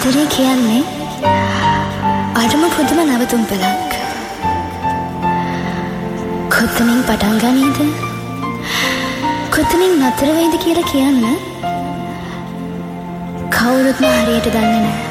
ආදරය කියන්නේ අරම පුදුම නවතුම්පලක්. කොතනින් පටන් ගනීද? කොතනින් නතර වෙයිද කියලා කියන්න කවුරුත්ම හරියට දන්නේ නැහැ.